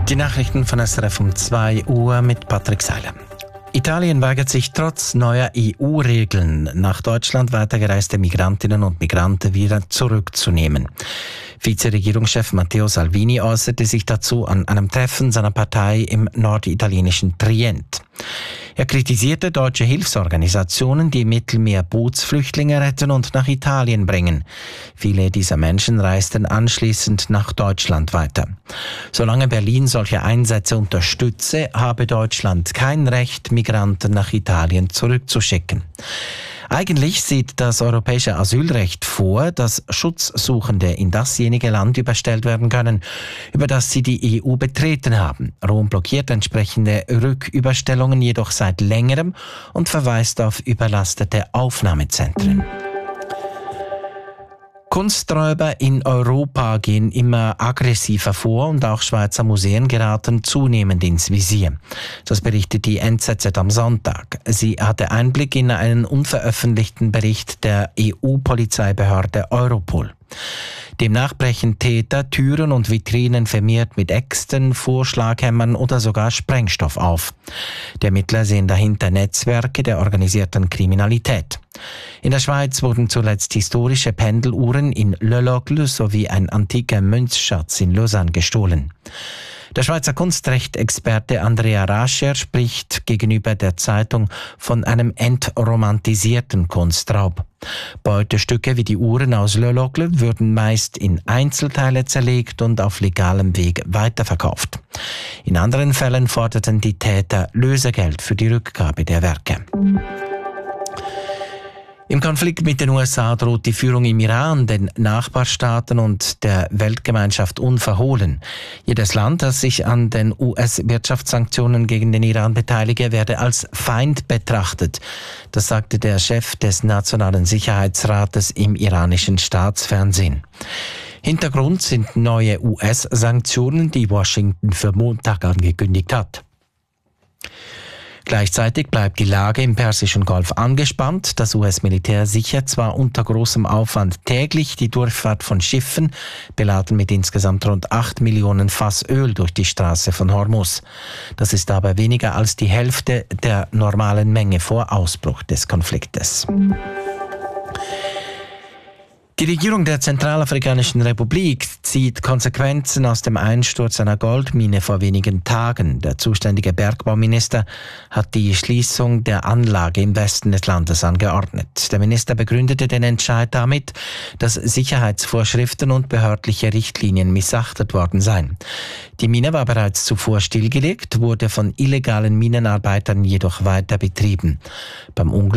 Die Nachrichten von SRF um 2 Uhr mit Patrick Seiler. Italien weigert sich trotz neuer EU-Regeln, nach Deutschland weitergereiste Migrantinnen und Migranten wieder zurückzunehmen. Vizeregierungschef Matteo Salvini äußerte sich dazu an einem Treffen seiner Partei im norditalienischen Trient. Er kritisierte deutsche Hilfsorganisationen, die im Mittelmeer Bootsflüchtlinge retten und nach Italien bringen. Viele dieser Menschen reisten anschließend nach Deutschland weiter. Solange Berlin solche Einsätze unterstütze, habe Deutschland kein Recht, Migranten nach Italien zurückzuschicken. Eigentlich sieht das europäische Asylrecht vor, dass Schutzsuchende in dasjenige Land überstellt werden können, über das sie die EU betreten haben. Rom blockiert entsprechende Rücküberstellungen jedoch seit längerem und verweist auf überlastete Aufnahmezentren. Kunsträuber in Europa gehen immer aggressiver vor und auch Schweizer Museen geraten zunehmend ins Visier. Das berichtet die NZZ am Sonntag. Sie hatte Einblick in einen unveröffentlichten Bericht der EU-Polizeibehörde Europol. Demnach brechen Täter Türen und Vitrinen vermehrt mit Äxten, Vorschlaghämmern oder sogar Sprengstoff auf. Die Ermittler sehen dahinter Netzwerke der organisierten Kriminalität. In der Schweiz wurden zuletzt historische Pendeluhren in Le Locle sowie ein antiker Münzschatz in Lausanne gestohlen. Der Schweizer Kunstrechtexperte Andrea Rascher spricht gegenüber der Zeitung von einem entromantisierten Kunstraub. Beutestücke wie die Uhren aus Le Locle würden meist in Einzelteile zerlegt und auf legalem Weg weiterverkauft. In anderen Fällen forderten die Täter Lösegeld für die Rückgabe der Werke. Im Konflikt mit den USA droht die Führung im Iran den Nachbarstaaten und der Weltgemeinschaft unverhohlen. Jedes Land, das sich an den US-Wirtschaftssanktionen gegen den Iran beteilige, werde als Feind betrachtet. Das sagte der Chef des Nationalen Sicherheitsrates im iranischen Staatsfernsehen. Hintergrund sind neue US-Sanktionen, die Washington für Montag angekündigt hat. Gleichzeitig bleibt die Lage im Persischen Golf angespannt. Das US-Militär sichert zwar unter großem Aufwand täglich die Durchfahrt von Schiffen, beladen mit insgesamt rund 8 Millionen Fass Öl durch die Straße von Hormuz. Das ist aber weniger als die Hälfte der normalen Menge vor Ausbruch des Konfliktes. Die Regierung der Zentralafrikanischen Republik zieht Konsequenzen aus dem Einsturz einer Goldmine vor wenigen Tagen. Der zuständige Bergbauminister hat die Schließung der Anlage im Westen des Landes angeordnet. Der Minister begründete den Entscheid damit, dass Sicherheitsvorschriften und behördliche Richtlinien missachtet worden seien. Die Mine war bereits zuvor stillgelegt, wurde von illegalen Minenarbeitern jedoch weiter betrieben. Beim Unglück